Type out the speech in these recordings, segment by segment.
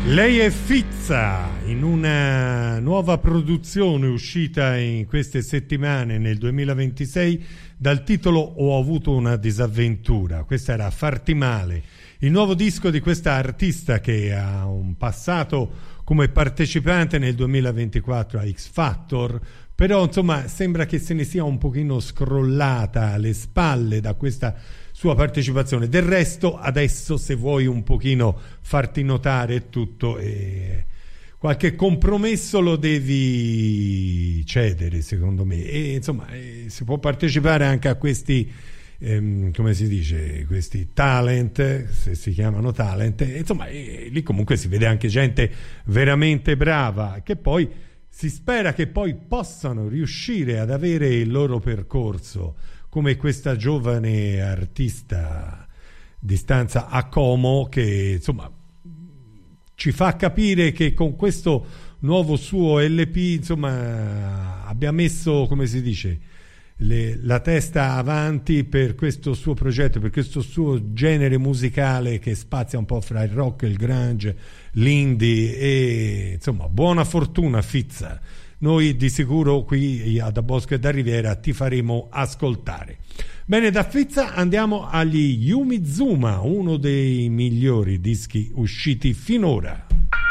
Lei è Fizza, in una nuova produzione uscita in queste settimane nel 2026 dal titolo Ho avuto una disavventura. Questa era Farti male, il nuovo disco di questa artista che ha un passato come partecipante nel 2024 a X Factor, però insomma sembra che se ne sia un pochino scrollata alle spalle da questa sua partecipazione. Del resto adesso, se vuoi un pochino farti notare tutto, qualche compromesso lo devi cedere, secondo me, e insomma si può partecipare anche a questi come si dice, questi talent, se si chiamano talent, insomma lì comunque si vede anche gente veramente brava, che poi si spera che poi possano riuscire ad avere il loro percorso, come questa giovane artista di stanza a Como, che insomma ci fa capire che con questo nuovo suo LP insomma abbia messo, come si dice, la testa avanti per questo suo progetto, per questo suo genere musicale che spazia un po' fra il rock, il grunge, l'indie, e insomma buona fortuna Fizza. Noi di sicuro qui da Bosco e da Riviera ti faremo ascoltare. Bene, da Fizza andiamo agli Yumizuma, uno dei migliori dischi usciti finora.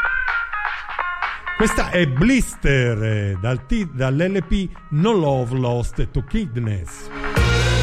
Questa è Blister dall'LP No Love Lost to Kidness.